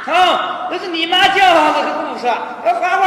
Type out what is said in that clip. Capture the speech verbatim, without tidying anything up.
好，那是你妈叫好了，可不能说，要花